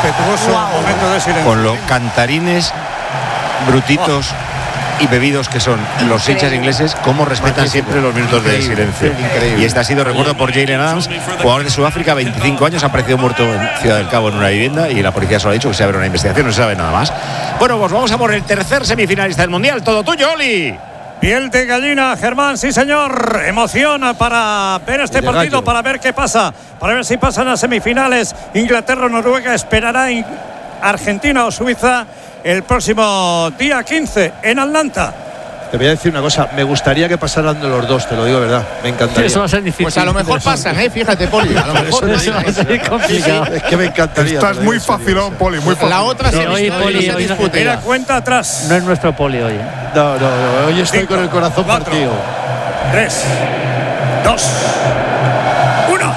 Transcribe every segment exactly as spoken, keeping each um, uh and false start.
respetuoso wow. momento de silencio. Con los cantarines brutitos oh. y bebidos que son los hinchas ingleses, cómo respetan siempre los minutos de silencio. Increíble. Y este ha sido recuerdo por Jalen Adams, jugador de Sudáfrica, veinticinco años, ha aparecido muerto en Ciudad del Cabo en una vivienda y la policía solo ha dicho que se abre una investigación, no se sabe nada más. Bueno, pues vamos a por el tercer semifinalista del Mundial. Todo tuyo, Oli. Piel de gallina, Germán, sí señor. Emoción para ver este partido, gallo. Para ver qué pasa, para ver si pasan a semifinales. Inglaterra o Noruega, esperará Argentina o Suiza el próximo día quince en Atlanta. Te voy a decir una cosa, me gustaría que pasaran de los dos, te lo digo de verdad, me encantaría. Eso va a ser difícil. Pues a lo mejor pasan, eh, fíjate, Poli. A lo mejor eso va a ser complicado. Es que me encantaría. Estás muy facilón, Poli, muy fácil. La otra se hoy, Poli, hoy discute. Mira, cuenta atrás. No es nuestro Poli hoy. ¿eh? No, no, no, hoy estoy Cinco, con el corazón cuatro, partido. Tres, dos, uno,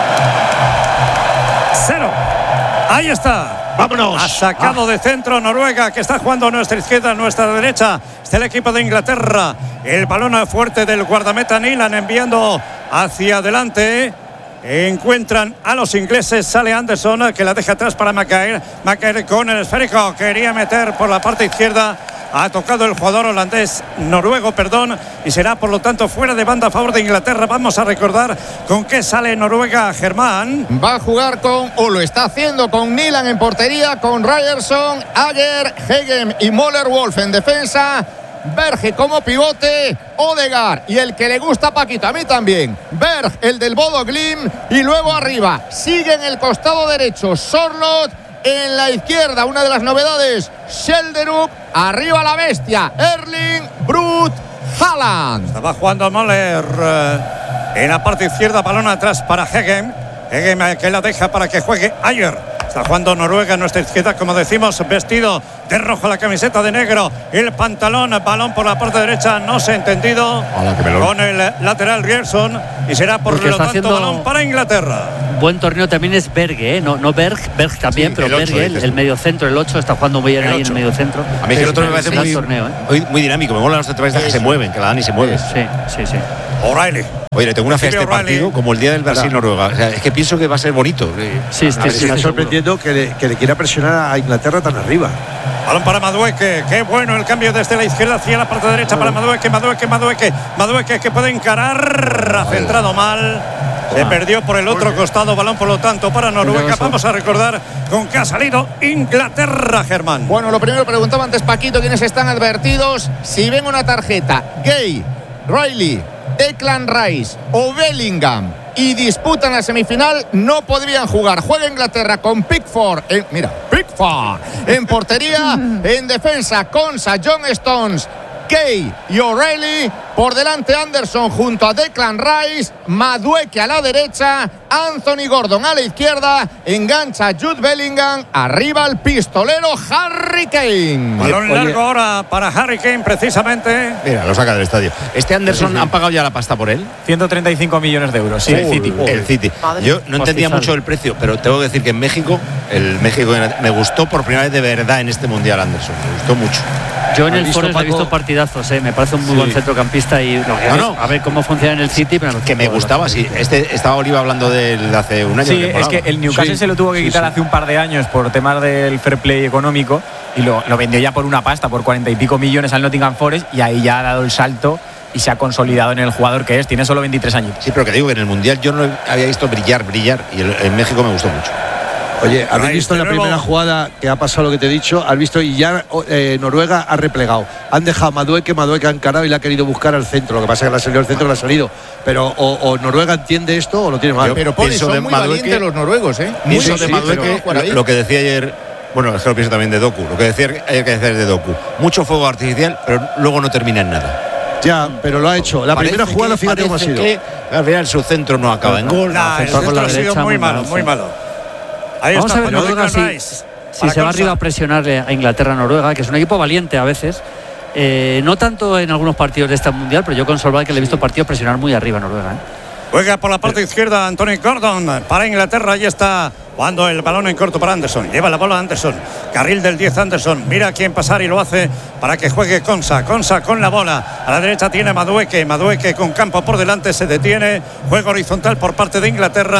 cero. Ahí está. ¡Vámonos! Ha sacado ah. de centro Noruega, que está jugando a nuestra izquierda, a nuestra derecha. Está el equipo de Inglaterra. El balón fuerte del guardameta Nilan enviando hacia adelante. Encuentran a los ingleses. Sale Anderson, que la deja atrás para Maguire. Maguire con el esférico. Quería meter por la parte izquierda. Ha tocado el jugador holandés, noruego, perdón, y será por lo tanto fuera de banda a favor de Inglaterra. Vamos a recordar con qué sale Noruega, Germán. Va a jugar con, o lo está haciendo con Nilan en portería, con Ryerson, Ager, Hegem y Möller-Wolf en defensa. Berge como pivote, Odegaard y el que le gusta a Paquito, a mí también, Berg, el del Bodo Glimt, y luego arriba sigue en el costado derecho Sorloth. En la izquierda, una de las novedades, Schjelderup. Arriba la bestia, Erling Brut Haaland. Estaba jugando Möller eh, en la parte izquierda, balón atrás para Hegem. Hegem que la deja para que juegue Ayer. Está jugando Noruega en nuestra izquierda, como decimos, vestido de rojo, la camiseta de negro, el pantalón, balón por la parte derecha, no se ha entendido. Con el lateral Ryerson y será por Porque lo tanto balón para Inglaterra. Buen torneo también es Berge, ¿eh? no, no Berg, Berg también, sí, pero el Berge, el, el medio centro, el ocho, está jugando muy bien ahí en el medio centro. A mí es que el otro me parece muy, torneo, ¿eh? muy, muy dinámico, me mola los centralistas que se mueven, que la Dani se mueve. Sí, sí, sí. O'Reilly. Oye, le tengo una fe a este partido como el día del Brasil-Noruega. O sea, es que pienso que va a ser bonito. Sí, sí, me sí, está sí, sorprendiendo que le, que le quiera presionar a Inglaterra tan arriba. Balón para Madueke. Qué bueno el cambio desde la izquierda hacia la parte derecha para Madueke. Madueke, Madueke. Madueke que puede encarar. Ha centrado mal. Se perdió por el otro costado. Balón, por lo tanto, para Noruega. Vamos a recordar con qué ha salido Inglaterra, Germán. Bueno, lo primero preguntaba antes Paquito quiénes están advertidos. Si ven una tarjeta, Gay, Riley, Declan Rice o Bellingham y disputan la semifinal, no podrían jugar. Juega Inglaterra con Pickford en, mira, Pickford en portería, en defensa Konsa, John Stones, Kay y O'Reilly. Por delante Anderson junto a Declan Rice, Madueke a la derecha, Anthony Gordon a la izquierda, engancha Jude Bellingham, arriba el pistolero Harry Kane. Balón largo ahora para Harry Kane precisamente. Mira, lo saca del estadio. Este Anderson, sí, sí. ¿Han pagado ya la pasta por él? ciento treinta y cinco millones de euros, sí, uh, el City. Uh, el City. Yo no entendía mucho el precio, pero tengo que decir que en México, el México me gustó por primera vez de verdad en este Mundial Anderson, me gustó mucho. Yo en el Forest he visto partidazos, ¿eh? Me parece un muy sí. buen centrocampista y no, no, no. a ver cómo funciona en el City. Pero que me gustaba, sí. Este estaba Oliva hablando de él hace un año. Sí, es que el Newcastle sí. se lo tuvo que quitar sí, sí. hace un par de años por temas del fair play económico y lo, lo vendió ya por una pasta, por cuarenta y pico millones al Nottingham Forest, y ahí ya ha dado el salto y se ha consolidado en el jugador que es. Tiene solo veintitrés años. Sí, pero que digo que en el Mundial yo no había visto brillar, brillar y el, en México me gustó mucho. Oye, ¿habéis visto en la primera jugada que ha pasado lo que te he dicho? ¿Has visto? Y ya eh, Noruega ha replegado. Han dejado a Madueke, Madueke ha encarado y le ha querido buscar al centro. Lo que pasa es que le ha salido el centro, le ha salido. Pero o, o Noruega entiende esto o lo tiene mal. Yo, pero Poli, son muy Madueke, valientes los noruegos, ¿eh? Muy pienso de sí, Madueke, lo, lo que decía ayer, bueno, es que lo pienso también de Doku. Lo que decía ayer que decía de Doku. Mucho fuego artificial, pero luego no termina en nada. Ya, pero lo ha hecho. La parece primera jugada, fíjate cómo ha sido. Que, al final su centro no acaba en gol. Nah, el centro ha sido muy malo, muy malo. Ahí Vamos a ver Noruega si, si se va arriba a presionar a Inglaterra-Noruega, que es un equipo valiente a veces. Eh, no tanto en algunos partidos de este Mundial, pero yo con Solveig que le he visto partidos presionar muy arriba a Noruega. ¿eh? Juega por la parte izquierda Anthony Gordon para Inglaterra. Ahí está cuando el balón en corto para Anderson. Lleva la bola Anderson. Carril del diez Anderson. Mira a quién pasar y lo hace para que juegue Konsa. Konsa con la bola. A la derecha tiene Madueke. Madueke con campo por delante se detiene. Juego horizontal por parte de Inglaterra.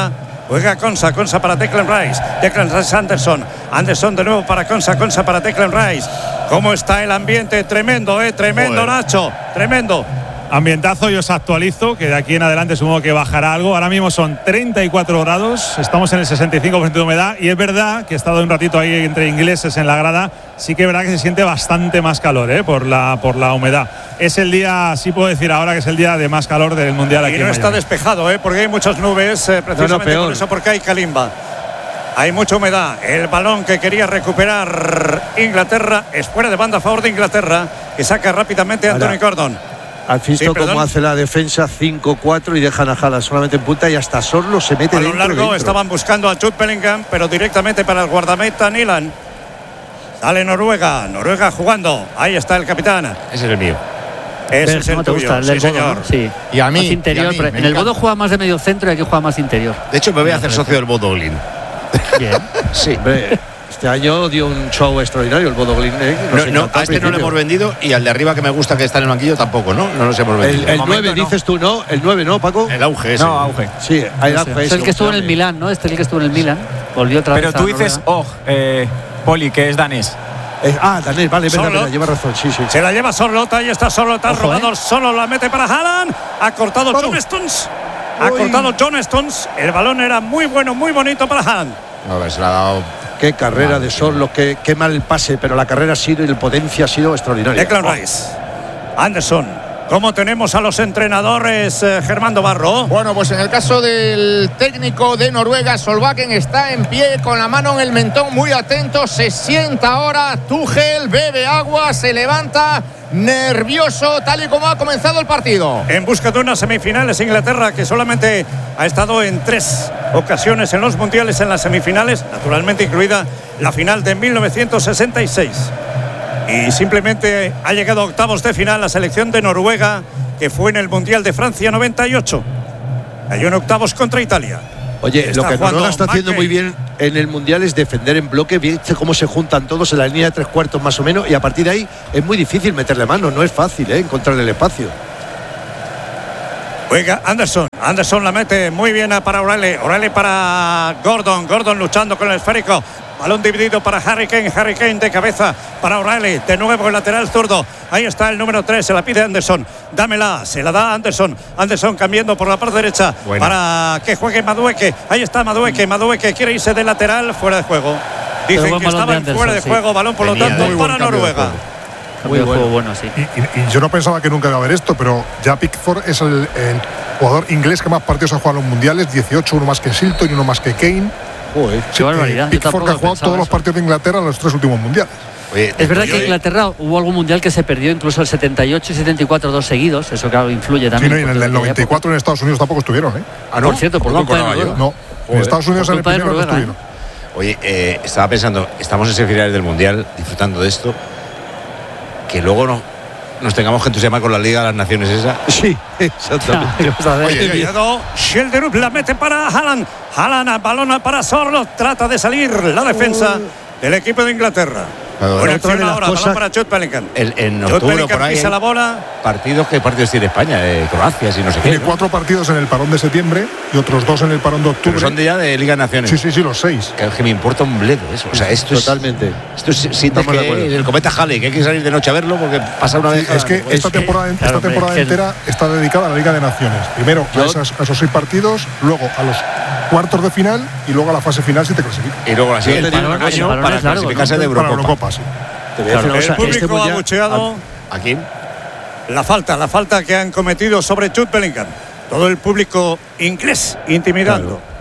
Juega Konsa, Konsa para Declan Rice. Declan Rice Anderson. Anderson de nuevo para Konsa, Konsa para Declan Rice. ¿Cómo está el ambiente? Tremendo, ¿eh? Tremendo, Joder. Nacho. Tremendo. Ambientazo, yo os actualizo, que de aquí en adelante supongo que bajará algo. Ahora mismo son treinta y cuatro grados, estamos en el sesenta y cinco por ciento de humedad y es verdad que he estado un ratito ahí entre ingleses en la grada, sí que es verdad que se siente bastante más calor, ¿eh? por, la, por la humedad. Es el día, sí puedo decir ahora que es el día de más calor del Mundial aquí y no en está Miami. Despejado, ¿eh? Porque hay muchas nubes, eh, precisamente no, no, por eso, porque hay calimba. Hay mucha humedad. El balón que quería recuperar Inglaterra es fuera de banda a favor de Inglaterra, que saca rápidamente Anthony Gordon. ¿Has visto sí, cómo hace la defensa cinco cuatro y dejan a Haaland solamente en punta y hasta Sorlo se mete a lo dentro, largo dentro? Estaban buscando a Jude Bellingham, pero directamente para el guardameta Nilan. Sale Noruega, Noruega jugando. Ahí está el capitán. Ese es el mío. Ese es el ¿Cómo te tuyo, gusta? El del sí, Bodo, señor. ¿no? Sí. Y a mí, más interior, y a mí, en el Bodo juega más de medio centro y aquí juega más interior. De hecho, me voy a hacer socio del Bodo Glin. Bien. Sí. Hombre, este año dio un show extraordinario el Bodo Glimt, ¿eh? No, no, a este no lo hemos vendido y al de arriba que me gusta que está en el banquillo tampoco, ¿no? No nos hemos vendido. El, el nueve no. Dices tú, ¿no? El nueve, ¿no, Paco? El auge ese. No, auge. Sí, hay No auge. sé. Es el que estuvo en el Milán, ¿no? Este es el que estuvo en el Milán. Volvió otra Pero vez. tú dices, oh, eh, Poli, que es danés. Eh, ah, Danés, vale, verdad, verdad, Sorloth. lleva razón, sí, sí. Se la lleva Sorloth, ahí está Sorloth, ha robado, eh. solo la mete para Haaland. Ha cortado Oh. John Stones. Ha Uy. cortado John Stones. El balón era muy bueno, muy bonito para Haaland. A ver, se la ha dado. Qué carrera Madre de Sorloth, qué, qué mal el pase, pero la carrera ha sido y la potencia ha sido extraordinaria. Declan Rice. Anderson. ¿Cómo tenemos a los entrenadores, eh, Germán Barro? Bueno, pues en el caso del técnico de Noruega, Solbakken está en pie con la mano en el mentón, muy atento, se sienta ahora, Tuchel bebe agua, se levanta, nervioso, tal y como ha comenzado el partido. En busca de unas semifinales, Inglaterra, que solamente ha estado en tres ocasiones en los mundiales en las semifinales, naturalmente incluida la final de mil novecientos sesenta y seis. Y simplemente ha llegado a octavos de final la selección de Noruega, que fue en el Mundial de Francia noventa y ocho. Cayó en octavos contra Italia. Oye, Está lo que jugando Noruega está haciendo Mackay. muy bien en el Mundial es defender en bloque, viste cómo se juntan todos en la línea de tres cuartos más o menos, y a partir de ahí es muy difícil meterle mano, no es fácil, ¿eh? Encontrarle el espacio. Juega Anderson. Anderson la mete muy bien para O'Reilly. O'Reilly para Gordon. Gordon luchando con el esférico. Balón dividido para Harry Kane. Harry Kane de cabeza para O'Reilly. De nuevo el lateral zurdo. Ahí está el número tres. Se la pide Anderson. Dámela. Se la da Anderson. Anderson cambiando por la parte derecha. Buena. Para que juegue Madueke. Ahí está Madueke. Madueke quiere irse de lateral. Fuera de juego. Dicen que estaba en fuera de juego. Balón por lo tanto para Noruega. Muy bueno. Juego bueno, sí. Y, y, y yo no pensaba que nunca iba a haber esto, pero ya Pickford es el, el jugador inglés que más partidos ha jugado en los mundiales, dieciocho, uno más que Shilton y uno más que Kane. Joder, qué barbaridad. Pickford que ha jugado todos eso. los partidos de Inglaterra en los tres últimos mundiales. Oye, es verdad que en Inglaterra hubo algún mundial que se perdió, incluso el setenta y ocho y setenta y cuatro, dos seguidos. Eso, claro, influye también. Sí, no, y en el del noventa y cuatro en Estados Unidos tampoco estuvieron, ¿eh? Ah, ¿no? Por cierto, por, por culpa de Noruega. No, en Estados Unidos en el primero no estuvieron. Oye, eh, estaba pensando, estamos en semifinales del mundial, disfrutando de esto. Que luego no, nos tengamos que entusiasmar con la Liga de las Naciones esa. Sí, exactamente. Oye, cuidado, Schjelderup la mete para Haaland. Haaland, balón para Sorloth. Trata de salir la defensa uh. del equipo de Inglaterra. Buena acción ahora, balón para Jude Bellingham. El, en octubre por ahí pisa la bola. Partidos, ¿qué partidos tiene España? Eh, Croacia, si no sé qué. Tiene cuatro partidos en el parón de septiembre y otros dos en el parón de octubre. Pero son de ya de Liga de Naciones. Sí, sí, sí, los seis. Que, que me importa un bledo eso. O sea, esto Totalmente. es. Esto es sientes que el cometa Halley, que hay que salir de noche a verlo porque pasa una sí, vez. Es que pues, esta temporada, esta claro, temporada es entera que... está dedicada a la Liga de Naciones. Primero a, esas, a esos seis partidos, luego a los cuartos de final y luego a la fase final si te clasificas. Y luego la siguiente año para clasificarse de Eurocopa. Para Eurocopa, sí. Claro, el público este ha abucheado. ¿A quién? La falta, la falta que han cometido sobre Jude Bellingham. Todo el público inglés intimidando. Claro.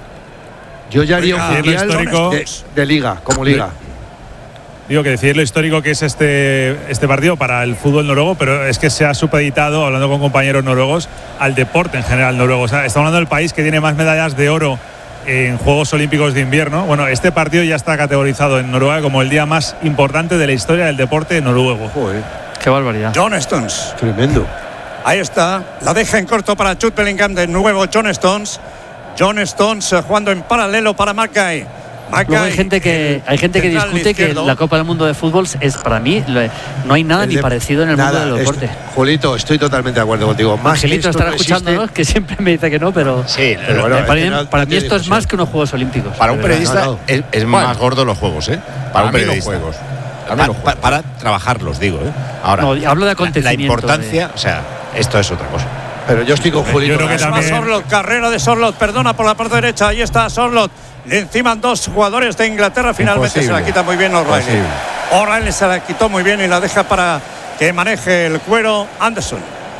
Yo ya haría un mundial de, de liga, como liga. Digo que decir lo histórico que es este, este partido para el fútbol noruego, pero es que se ha supeditado, hablando con compañeros noruegos, al deporte en general noruego. O sea, estamos hablando del país que tiene más medallas de oro en Juegos Olímpicos de Invierno. Bueno, este partido ya está categorizado en Noruega como el día más importante de la historia del deporte noruego. Joder, qué barbaridad. John Stones. Tremendo. Ahí está, la deja en corto para Jude Bellingham, de nuevo John Stones. John Stones jugando en paralelo para Mackay. Luego hay gente que hay gente que discute que la Copa del Mundo de Fútbol es, para mí, no hay nada ni parecido en el nada, mundo del deporte. Es, Julito, estoy totalmente de acuerdo contigo. Más Angelito estará no escuchándonos, que siempre me dice que no, pero sí, pero bueno, para, es mí, no, para no mí esto es más que unos Juegos Olímpicos. Para un periodista no, no. es, es bueno, más gordo los juegos, ¿eh? Para, para un periodista. Los juegos. Para, los juegos. Para, para trabajarlos, digo, ¿eh? Ahora, no, hablo de acontecimientos. La, la importancia, de... o sea, esto es otra cosa. Pero yo estoy con Julito. Yo creo que también... Sorloth, carrera de Sorloth, perdona por la parte derecha, ahí está Sorloth. Le enciman dos jugadores de Inglaterra, finalmente Imposible. se la quita muy bien O'Reilly. O'Reilly se la quitó muy bien y la deja para que maneje el cuero Anderson.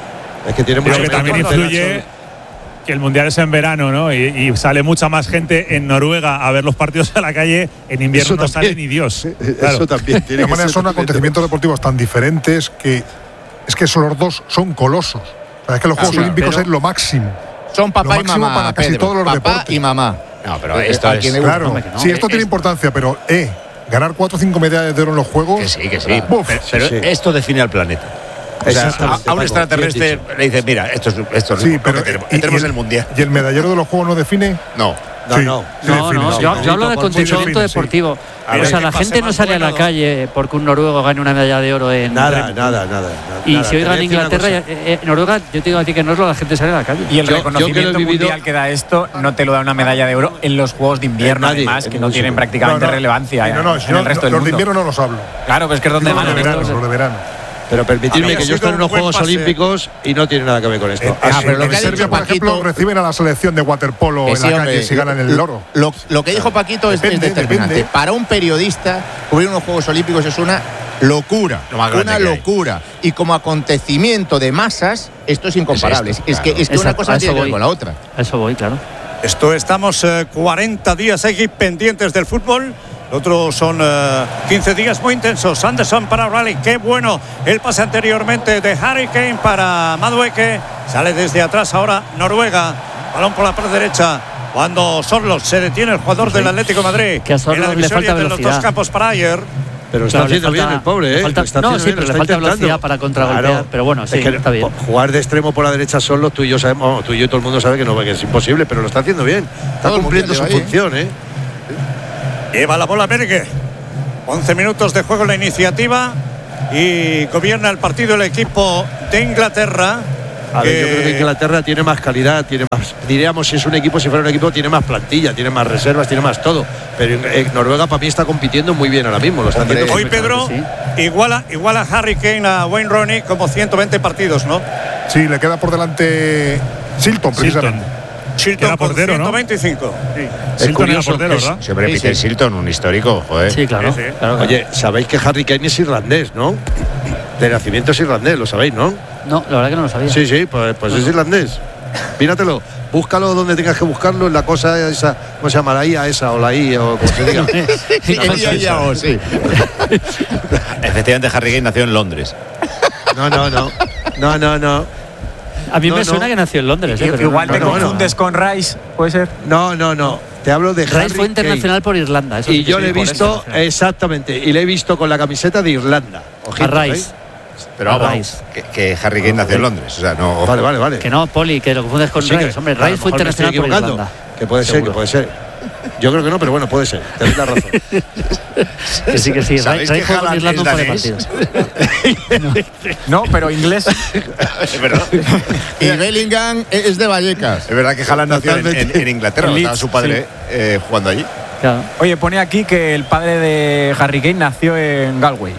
Es que tiene mucho que también influye que el Mundial es en verano, ¿no? Y, y sale mucha más gente en Noruega a ver los partidos a la calle. En invierno no sale ni Dios. Claro. Eso también tiene de manera son acontecimientos deportivos tan diferentes que es que esos los dos son colosos. O sea, es que los Juegos sí, Olímpicos es lo máximo. Son papá lo y mamá para casi Pedro, todos los papá deportes. y mamá. No, pero esto es claro. No, sí, esto es, tiene importancia, pero eh, ganar cuatro o cinco medallas de oro en los Juegos. Que sí, que sí. Uf, pero pero sí, sí. esto define al planeta. O sea, a, a un extraterrestre le dice, mira, esto es esto sí, pero tenemos, y, tenemos y el, el mundial. ¿Y el medallero de los Juegos no define? No. No, sí, no, sí no, define, no, sí, yo, no. yo hablo de acontecimiento deportivo. Sí, o sea, la gente no sale a la calle porque un noruego gane una medalla de oro en nada, nada, nada, nada. Y nada, si hoy gana Inglaterra, eh, eh, Noruega, yo te digo a ti que no es lo la gente sale a la calle. Y el yo, reconocimiento yo que mundial que da esto no te lo da una medalla de oro en los Juegos de invierno, nadie, además, que no tienen prácticamente no, no, relevancia no, no, en, si en no, el resto los del mundo. Los de invierno no los hablo. Claro, pues es que es donde los van de verano, los de verano. Pero permitidme que yo estoy en unos Juegos pase. Olímpicos y no tiene nada que ver con esto. Eh, Ah, pero lo en que ha Serbia, dicho por Paquito, ejemplo, reciben a la selección de waterpolo en sí, la calle hombre, si ganan el oro. Lo, lo que dijo Paquito es, Depende, es determinante. depende. Para un periodista, cubrir unos Juegos Olímpicos es una locura. Lo más grande Una que hay. locura. Y como acontecimiento de masas, esto es incomparable. Es esto, es, claro. que, es que Exacto, una cosa a no eso tiene que ver voy. con la otra. A eso voy, claro. Esto estamos eh, cuarenta días aquí pendientes del fútbol. Otros son uh, quince días muy intensos. Anderson para O'Reilly. Qué bueno el pase anteriormente de Harry Kane para Madueke. Sale desde atrás ahora Noruega. Balón por la parte derecha. Cuando Sorloth se detiene el jugador sí. del Atlético de Madrid. Que a Sorloth le falta de velocidad. los dos campos para ayer. Pero está claro, haciendo falta, bien el pobre, ¿eh? Falta, está no, sí, bien, pero le está falta intentando. velocidad para contragolpear. Claro, pero bueno, sí, es que está bien. Jugar de extremo por la derecha solo, tú y yo sabemos, oh, tú y yo todo el mundo sabe que no, que es imposible, pero lo está haciendo bien. Está Todo cumpliendo su ahí, función, ¿eh? Lleva la bola Berge. once minutos de juego en la iniciativa y gobierna el partido el equipo de Inglaterra. A ver, yo creo que Inglaterra tiene más calidad, tiene más, diríamos, si es un equipo, si fuera un equipo, tiene más plantilla, tiene más reservas, tiene más todo. Pero eh, Noruega para mí está compitiendo muy bien ahora mismo. Lo está Hombre, haciendo hoy Pedro sí. iguala, iguala a Harry Kane a Wayne Rooney como ciento veinte partidos, ¿no? Sí, le queda por delante Shilton, precisamente. Shilton Era portero, ciento ¿no? veinticinco. Sí. Es Shilton era curioso, portero, es- ¿verdad? Siempre Sí, Peter sí. Shilton, un histórico, joder. Sí, claro. Sí, sí. claro, claro. Oye, sabéis que Harry Kane es irlandés, ¿no? De nacimiento es irlandés, lo sabéis, ¿no? No, la verdad que no lo sabía. Sí, sí, pues, pues es irlandés. Míratelo, búscalo donde tengas que buscarlo, en la cosa esa, ¿cómo se llama? La I A esa o la I o como se diga. Sí, el día ya, o sí. Efectivamente, Harry Kane nació en Londres. No, no, no. No, no, no. A mí No, me no. suena que nació en Londres. ¿eh? Pero Igual no, te no, bueno. confundes con Rice, puede ser. No, no, no. Te hablo de Rice Harry fue internacional Kane. por Irlanda. Eso Y sí que yo sí, le he por visto, eso. exactamente, y le he visto con la camiseta de Irlanda. Ojito, A Rice. ¿eh? Pero A vamos, Rice. que, que Harry Kane nació en Londres. O sea, no. Vale, vale, vale. Que no, Poli, que lo confundes con Sí, que- Rice. Hombre, a lo Rice fue mejor me estoy internacional por equivocando. Irlanda. Que puede ser, Seguro. que puede ser. Yo creo que no, pero bueno, puede ser. Tenéis la razón. Que sí, que sí. Rice ¿Sabéis que Rice jugó con Haaland Irlanda un es par de danés? partidos. No, pero inglés. Es verdad. Y Bellingham es de Vallecas. Es verdad que Haaland nació en, en- en Inglaterra. En Estaba Leeds, su padre eh, jugando allí. Claro. Oye, pone aquí que el padre de Harry Kane nació en Galway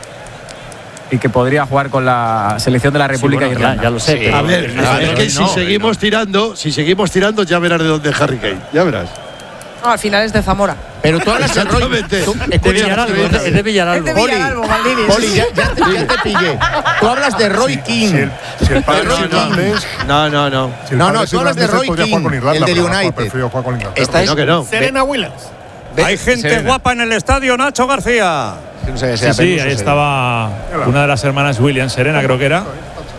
y que podría jugar con la selección de la Sí, República bueno, de ya, Irlanda. ya lo sé. Sí. pero- A ver, Claro, es que si no, seguimos no. tirando, si seguimos tirando, ya verás de dónde es Harry Kane. Ya verás. No, al final es de Zamora. Pero tú hablas de Roy. Exactamente. tú- De escucha, Villaralbo, es de- es de Villaralbo. Es de Villaralbo, Maldini. Poli, ya, ya te, ya te pillé. Tú hablas de Roy King. Si el, si el padre Pero es no, irlandés, No, no, no. si el No, padre no, es tú hablas de irlandés, él Roy podría jugar con King, Irlanda, el del pero United. prefiero jugar con Inglaterra. Esta Que es no, que no. Serena Williams. Hay gente Serena. guapa en el estadio, Nacho García. No sé, Sí, sea sí, Peluso, ahí sí. estaba una de las hermanas Williams, Serena creo que era.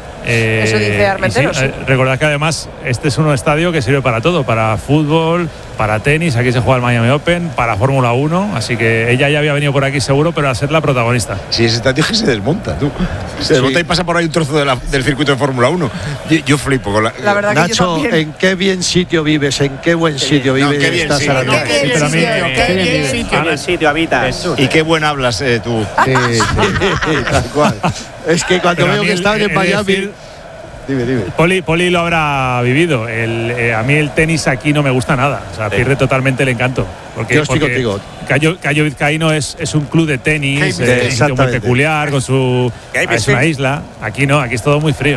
Eh, Eso dice y Armenteros, sí, sí. eh, recordad que además este es un estadio que sirve para todo, para fútbol, para tenis, aquí se juega el Miami Open, para Fórmula uno, así que ella ya había venido por aquí seguro, pero a ser la protagonista. Sí, ese estadio que se desmonta, tú. Se desmonta sí. Y pasa por ahí un trozo de la, del circuito de Fórmula uno. Yo, yo flipo con la. La verdad Nacho, que yo ¿en qué bien sitio vives? ¿En qué buen sitio no, vives? Qué bien estás sitio, ahora mismo? qué bien sitio, qué bien sitio. ¿En qué sitio habitas? Y qué buen hablas eh, tú. Sí, sí, tal cual. Es que cuando Pero veo que están en Miami. Decir, dime, dime. Poli, Poli lo habrá vivido. El, eh, a mí el tenis aquí no me gusta nada. O sea, sí. pierde totalmente el encanto. Porque, Yo estoy porque contigo. Cayo, Cayo Vizcaíno es, es un club de tenis, eh, es muy peculiar, con su. Es una isla. Aquí no, aquí es todo muy frío.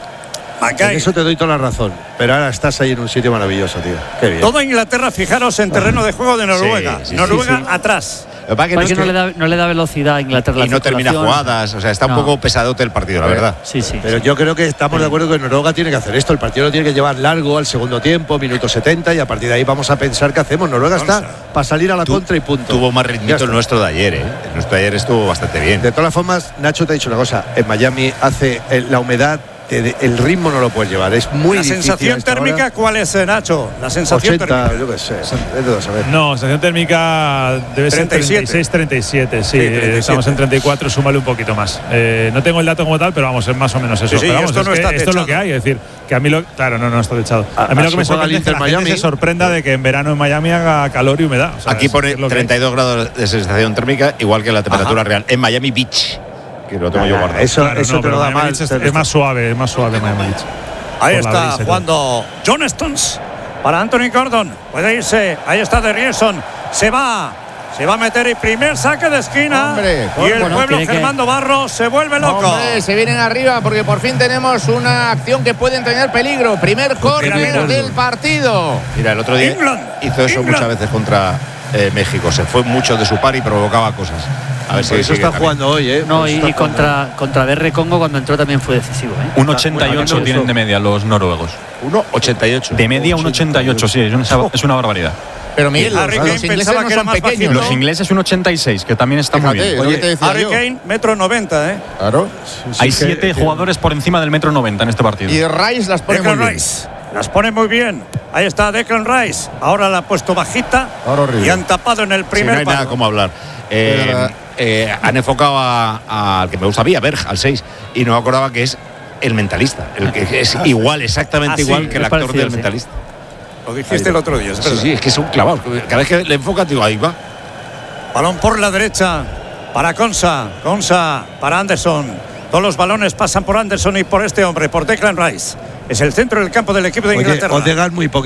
En eso te doy toda la razón. Pero ahora estás ahí en un sitio maravilloso, tío. Qué bien. Toda Inglaterra, fijaros en terreno de juego de Noruega. Sí, sí, Noruega sí, sí. atrás. Lo que no, es que no, le da, no le da velocidad a Inglaterra. Y no termina jugadas, o sea, está no. un poco pesadote el partido, la verdad. Sí, sí. Pero yo creo que estamos de acuerdo que Noruega tiene que hacer esto. El partido lo tiene que llevar largo al segundo tiempo, minuto setenta, y a partir de ahí vamos a pensar qué hacemos. Noruega está para salir a la tu, contra y punto. Tuvo más ritmito el nuestro de ayer, ¿eh? El nuestro de ayer estuvo bastante bien. De todas formas, Nacho te ha dicho una cosa. En Miami hace el, la humedad. El ritmo no lo puedes llevar, es muy la difícil. ¿La sensación térmica hora. cuál es, Nacho? La sensación ochenta, térmica. Yo qué sé, es de saber. No, sensación térmica debe ser treinta y seis, treinta y siete. Sí, sí treinta y siete. Estamos en treinta y cuatro, súmale un poquito más. Eh, no tengo el dato como tal, pero vamos, es más o menos eso. Sí, sí, pero vamos, esto, es no que está esto es lo que hay, es decir, que a mí lo. Claro, no, no está techado. A, a mí lo que me sorprende es que la gente Miami. se sorprenda de que en verano en Miami haga calor y humedad. O sea, aquí pone treinta y dos grados de sensación térmica, igual que la temperatura Ajá. real. En Miami Beach, que lo tengo nah, yo guardado. Eso, claro, eso no, te lo da mal. Es, es más suave, es más suave Miami Beach. Ahí está jugando John Stones para Anthony Gordon. Puede irse. Ahí está de Rierson. Se va. Se va a meter el primer saque de esquina. Hombre, y el bueno, pueblo Germando que... Barros se vuelve loco. Hombre, se vienen arriba porque por fin tenemos una acción que puede tener peligro. Primer córner del partido. Mira, el otro día England, hizo eso England. muchas veces contra eh, México. Se fue mucho de su par y provocaba cosas. A ver si eso está también. jugando hoy, ¿eh? No, y, y contra, contra D R Congo cuando entró también fue decisivo, ¿eh? un ochenta y ocho tienen de media los noruegos. uno ochenta y ocho. De media un ochenta y ocho, sí, es una, es una barbaridad. Pero Miguel, los, los ingleses no son pequeños. Los ingleses un ochenta y seis, que también está Fíjate, muy bien. Oye, Harry Kane, metro noventa, ¿eh? Claro. Sí, Hay sí, siete que, jugadores que... por encima del metro noventa en este partido. Y Rice las pone Declan muy bien. Rice. Las pone muy bien. Ahí está Declan Rice. Ahora la ha puesto bajita. Y han tapado en el primer sí, no hay palo. nada como hablar. Eh, eh, han enfocado al que me gusta a mí, a Berg, al seis. Y no me acordaba que es el mentalista. El que es igual, exactamente ah, igual sí, que el actor parecido, del sí. mentalista. Lo dijiste el otro día. Es sí, sí, es que es un clavado. Cada vez que le enfoca, digo, ahí va. Balón por la derecha para Konsa. Konsa para Anderson. Todos los balones pasan por Anderson y por este hombre, por Declan Rice. Es el centro del campo del equipo de Inglaterra. Oye, Odegaard muy poquito.